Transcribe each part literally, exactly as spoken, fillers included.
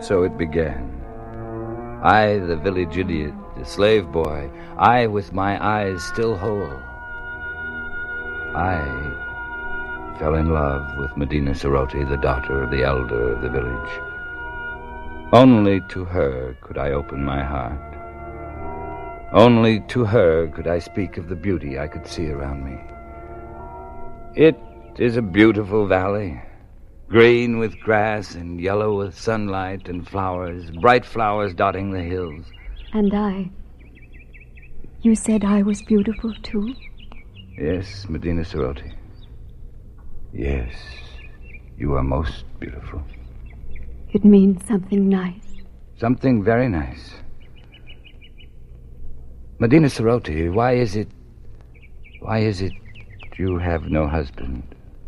So it began. I, the village idiot, the slave boy, I with my eyes still whole. I fell in love with Medina Sarote, the daughter of the elder of the village. Only to her could I open my heart. Only to her could I speak of the beauty I could see around me. It is a beautiful valley, green with grass and yellow with sunlight and flowers, bright flowers dotting the hills. And I... You said I was beautiful, too? Yes, Medina Sarote. Yes, you are most beautiful. It means something nice. Something very nice. Medina Sarote, why is it... Why is it you have no husband?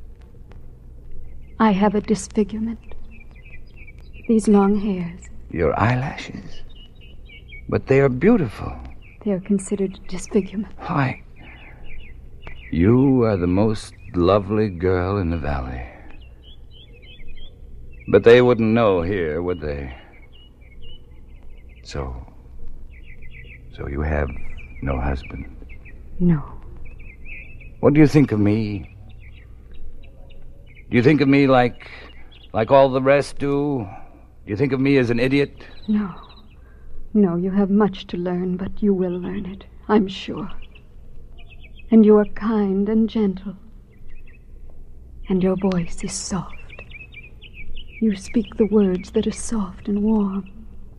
I have a disfigurement. These long hairs. Your eyelashes? But they are beautiful. They are considered disfigurement. Why? You are the most lovely girl in the valley. But they wouldn't know here, would they? So... So you have no husband? No. What do you think of me? Do you think of me like... like all the rest do? Do you think of me as an idiot? No. No, you have much to learn, but you will learn it, I'm sure. And you are kind and gentle. And your voice is soft. You speak the words that are soft and warm.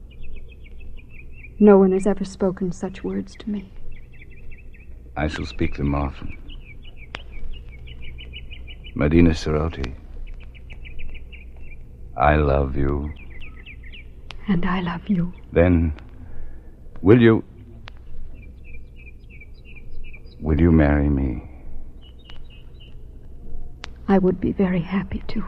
No one has ever spoken such words to me. I shall speak them often. Medina Sarote, I love you. And I love you. Then, will you... Will you marry me? I would be very happy to.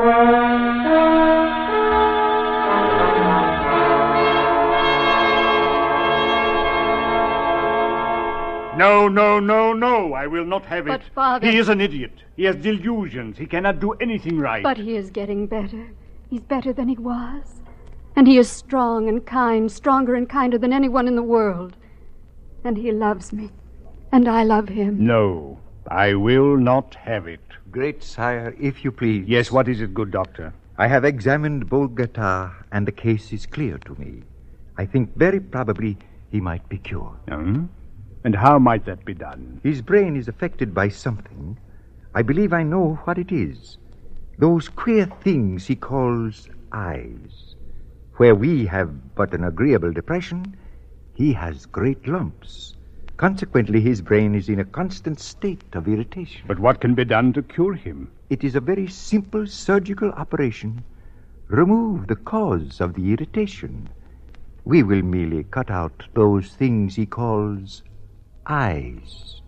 No, no, no, no. I will not have it. But, Father... He is an idiot. He has delusions. He cannot do anything right. But he is getting better. He's better than he was. And he is strong and kind, stronger and kinder than anyone in the world. And he loves me. And I love him. No, I will not have it. Great sire, if you please. Yes, what is it, good doctor? I have examined Bogota, and the case is clear to me. I think very probably he might be cured. Hmm? And how might that be done? His brain is affected by something. I believe I know what it is. Those queer things he calls eyes. Where we have but an agreeable depression, he has great lumps. Consequently, his brain is in a constant state of irritation. But what can be done to cure him? It is a very simple surgical operation. Remove the cause of the irritation. We will merely cut out those things he calls eyes.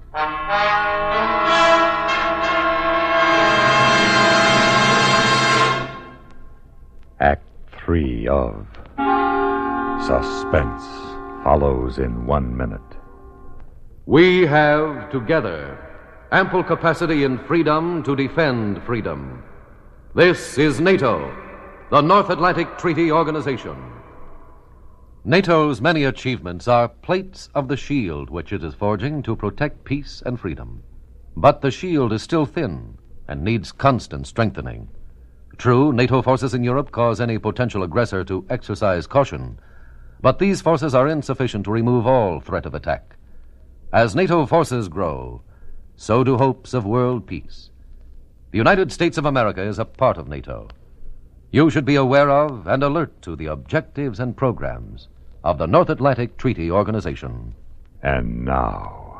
Act three of Suspense follows in one minute. We have, together, ample capacity and freedom to defend freedom. This is NATO, the North Atlantic Treaty Organization. NATO's many achievements are plates of the shield which it is forging to protect peace and freedom. But the shield is still thin and needs constant strengthening. True, NATO forces in Europe cause any potential aggressor to exercise caution, but these forces are insufficient to remove all threat of attack. As NATO forces grow, so do hopes of world peace. The United States of America is a part of NATO. You should be aware of and alert to the objectives and programs of the North Atlantic Treaty Organization. And now,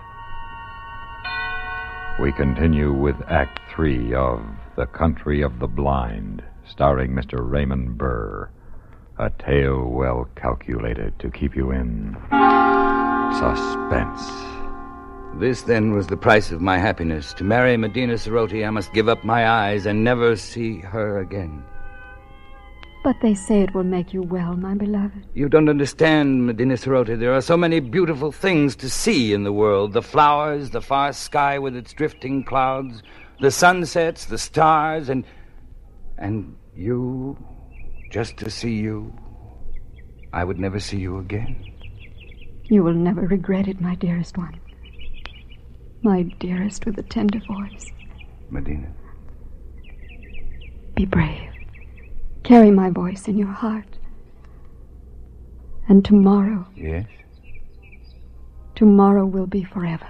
we continue with Act Three of The Country of the Blind, starring Mister Raymond Burr. A tale well calculated to keep you in suspense. This, then, was the price of my happiness. To marry Medina Sarote, I must give up my eyes and never see her again. But they say it will make you well, my beloved. You don't understand, Medina Sarote. There are so many beautiful things to see in the world. The flowers, the far sky with its drifting clouds, the sunsets, the stars, and... And you... just to see you, I would never see you again. You will never regret it, my dearest one. My dearest with a tender voice. Medina. Be brave. Carry my voice in your heart. And tomorrow... Yes? Tomorrow will be forever.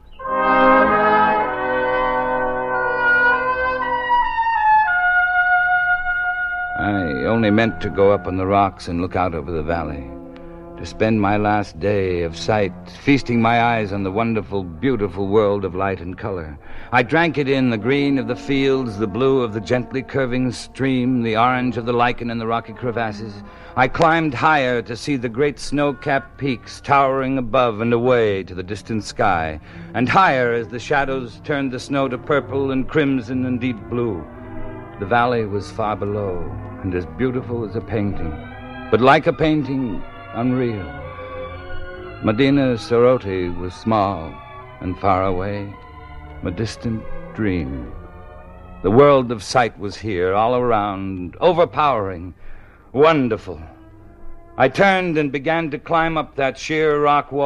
I only meant to go up on the rocks and look out over the valley, to spend my last day of sight, feasting my eyes on the wonderful, beautiful world of light and color. I drank it in, the green of the fields, the blue of the gently curving stream, the orange of the lichen and the rocky crevasses. I climbed higher to see the great snow-capped peaks towering above and away to the distant sky, and higher as the shadows turned the snow to purple and crimson and deep blue. The valley was far below, and as beautiful as a painting, but like a painting, unreal. Medina Sarote was small and far away, a distant dream. The world of sight was here, all around, overpowering, wonderful. I turned and began to climb up that sheer rock wall.